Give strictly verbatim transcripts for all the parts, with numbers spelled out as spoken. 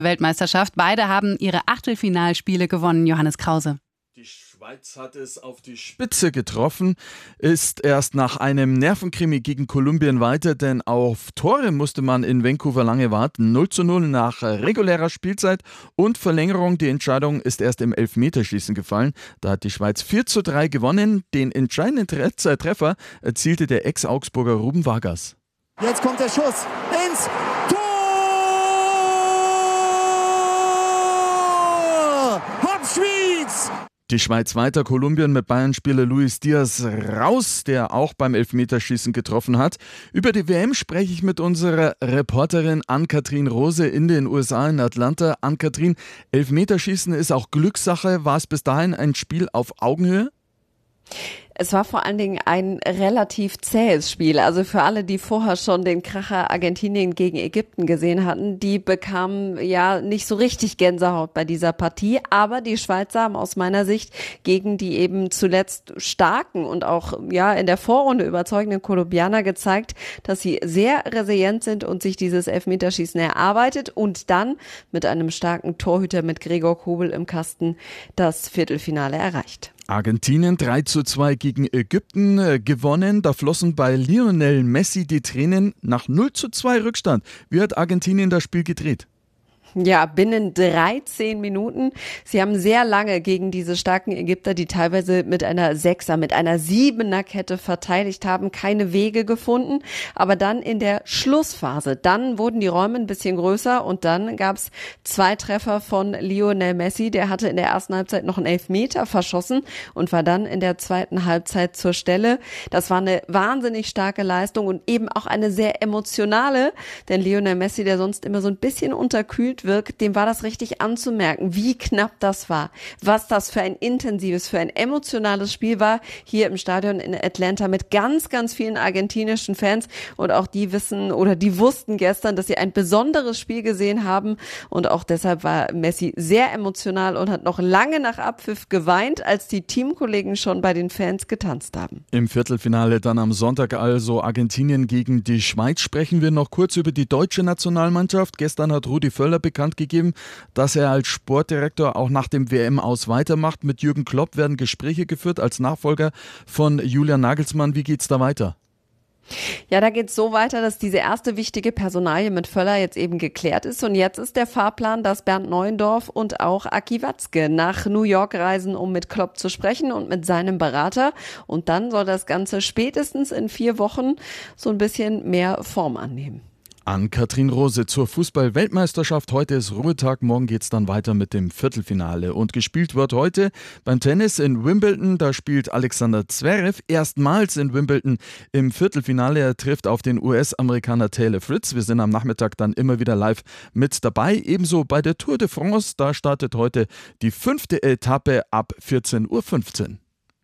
Weltmeisterschaft. Beide haben ihre Achtelfinalspiele gewonnen, Johannes Krause. Die Schweiz hat es auf die Spitze getroffen, ist erst nach einem Nervenkrimi gegen Kolumbien weiter, denn auf Tore musste man in Vancouver lange warten. null zu null nach regulärer Spielzeit und Verlängerung. Die Entscheidung ist erst im Elfmeterschießen gefallen. Da hat die Schweiz vier zu drei gewonnen. Den entscheidenden Treffer erzielte der Ex-Augsburger Ruben Vargas. Jetzt kommt der Schuss ins Tor! Hopp, Schweiz! Die Schweiz weiter, Kolumbien mit Bayern-Spieler Luis Diaz raus, der auch beim Elfmeterschießen getroffen hat. Über die W M spreche ich mit unserer Reporterin Ann-Kathrin Rose in den U S A, in Atlanta. Ann-Kathrin, Elfmeterschießen ist auch Glückssache. War es bis dahin ein Spiel auf Augenhöhe? Es war vor allen Dingen ein relativ zähes Spiel. Also für alle, die vorher schon den Kracher Argentinien gegen Ägypten gesehen hatten, die bekamen ja nicht so richtig Gänsehaut bei dieser Partie. Aber die Schweizer haben aus meiner Sicht gegen die eben zuletzt starken und auch ja in der Vorrunde überzeugenden Kolumbianer gezeigt, dass sie sehr resilient sind und sich dieses Elfmeterschießen erarbeitet und dann mit einem starken Torhüter mit Gregor Kobel im Kasten das Viertelfinale erreicht. Argentinien drei zu zwei gegen Ägypten äh, gewonnen. Da flossen bei Lionel Messi die Tränen nach null zu zwei Rückstand. Wie hat Argentinien das Spiel gedreht? Ja, binnen dreizehn Minuten. Sie haben sehr lange gegen diese starken Ägypter, die teilweise mit einer Sechser, mit einer Siebener Kette verteidigt haben, keine Wege gefunden. Aber dann in der Schlussphase, dann wurden die Räume ein bisschen größer und dann gab's zwei Treffer von Lionel Messi. Der hatte in der ersten Halbzeit noch einen Elfmeter verschossen und war dann in der zweiten Halbzeit zur Stelle. Das war eine wahnsinnig starke Leistung und eben auch eine sehr emotionale, denn Lionel Messi, der sonst immer so ein bisschen unterkühlt wirkt, dem war das richtig anzumerken, wie knapp das war, was das für ein intensives, für ein emotionales Spiel war, hier im Stadion in Atlanta mit ganz, ganz vielen argentinischen Fans und auch die wissen oder die wussten gestern, dass sie ein besonderes Spiel gesehen haben und auch deshalb war Messi sehr emotional und hat noch lange nach Abpfiff geweint, als die Teamkollegen schon bei den Fans getanzt haben. Im Viertelfinale dann am Sonntag also Argentinien gegen die Schweiz. Sprechen wir noch kurz über die deutsche Nationalmannschaft. Gestern hat Rudi Völler bekannt gegeben, dass er als Sportdirektor auch nach dem W M-Aus weitermacht. Mit Jürgen Klopp werden Gespräche geführt als Nachfolger von Julian Nagelsmann. Wie geht's da weiter? Ja, da geht's so weiter, dass diese erste wichtige Personalie mit Völler jetzt eben geklärt ist. Und jetzt ist der Fahrplan, dass Bernd Neuendorf und auch Aki Watzke nach New York reisen, um mit Klopp zu sprechen und mit seinem Berater. Und dann soll das Ganze spätestens in vier Wochen so ein bisschen mehr Form annehmen. Ann-Kathrin Rose zur Fußball-Weltmeisterschaft. Heute ist Ruhetag, morgen geht's dann weiter mit dem Viertelfinale. Und gespielt wird heute beim Tennis in Wimbledon. Da spielt Alexander Zverev erstmals in Wimbledon im Viertelfinale. Er trifft auf den U S-Amerikaner Taylor Fritz. Wir sind am Nachmittag dann immer wieder live mit dabei. Ebenso bei der Tour de France. Da startet heute die fünfte Etappe ab vierzehn Uhr fünfzehn.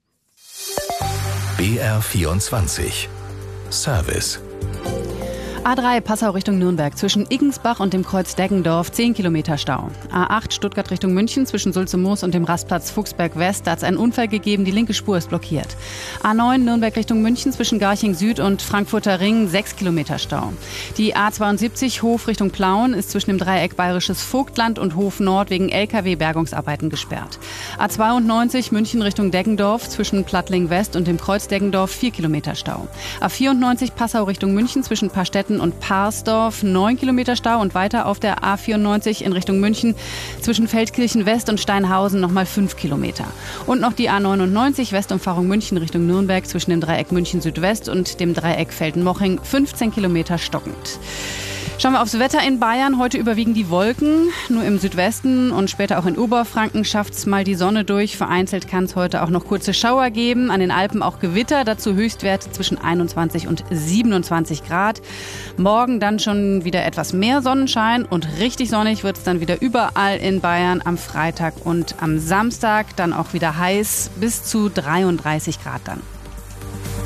B R vierundzwanzig Service. A drei Passau Richtung Nürnberg zwischen Iggensbach und dem Kreuz Deggendorf zehn Kilometer Stau. A acht Stuttgart Richtung München zwischen Sulze-Moos und dem Rastplatz Fuchsberg West. Da hat es einen Unfall gegeben, die linke Spur ist blockiert. A neun Nürnberg Richtung München zwischen Garching Süd und Frankfurter Ring sechs Kilometer Stau. Die A zweiundsiebzig Hof Richtung Plauen ist zwischen dem Dreieck Bayerisches Vogtland und Hof Nord wegen L K W-Bergungsarbeiten gesperrt. A zweiundneunzig München Richtung Deggendorf zwischen Plattling West und dem Kreuz Deggendorf vier Kilometer Stau. A vierundneunzig Passau Richtung München zwischen Paarstetten und Parsdorf neun Kilometer Stau und weiter auf der A vierundneunzig in Richtung München zwischen Feldkirchen West und Steinhausen nochmal fünf Kilometer. Und noch die A neunundneunzig Westumfahrung München Richtung Nürnberg zwischen dem Dreieck München Südwest und dem Dreieck Felden-Moching fünfzehn Kilometer stockend. Schauen wir aufs Wetter in Bayern. Heute überwiegen die Wolken. Nur im Südwesten und später auch in Oberfranken schafft's mal die Sonne durch. Vereinzelt kann es heute auch noch kurze Schauer geben. An den Alpen auch Gewitter. Dazu Höchstwerte zwischen einundzwanzig und siebenundzwanzig Grad. Morgen dann schon wieder etwas mehr Sonnenschein und richtig sonnig wird es dann wieder überall in Bayern am Freitag und am Samstag. Dann auch wieder heiß bis zu dreiunddreißig Grad dann.